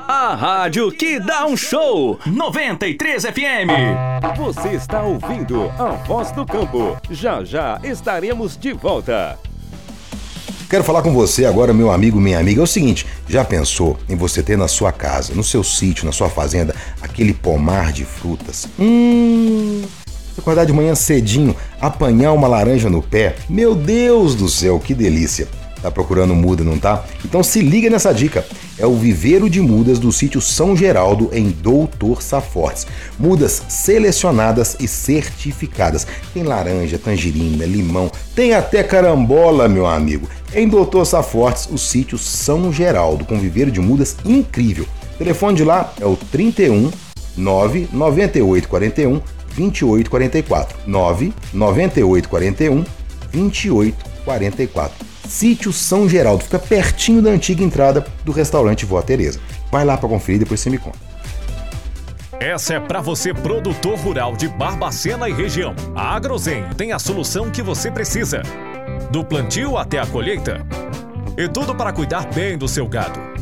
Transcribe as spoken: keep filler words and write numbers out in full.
A rádio que dá um show, noventa e três F M. Você está ouvindo a Voz do Campo. Já já estaremos de volta. Quero falar com você agora, meu amigo, minha amiga. É o seguinte, já pensou em você ter na sua casa, no seu sítio, na sua fazenda, aquele pomar de frutas? Hum... Acordar de manhã cedinho, apanhar uma laranja no pé. Meu Deus do céu, que delícia! Tá procurando muda, não tá? Então se liga nessa dica. É o viveiro de mudas do sítio São Geraldo, em Doutor Safortes. Mudas selecionadas e certificadas. Tem laranja, tangerina, limão, tem até carambola, meu amigo. Em Doutor Safortes, o sítio São Geraldo, com viveiro de mudas incrível. O telefone de lá é o trinta e um, nove nove oito quatro um, vinte e oito quarenta e quatro. nove nove oito quatro um, vinte e oito quarenta e quatro. Sítio São Geraldo, fica pertinho da antiga entrada do restaurante Vó Teresa. Vai lá para conferir e depois você me conta. Essa é para você, produtor rural de Barbacena e região. A Agrozen tem a solução que você precisa. Do plantio até a colheita. E tudo para cuidar bem do seu gado.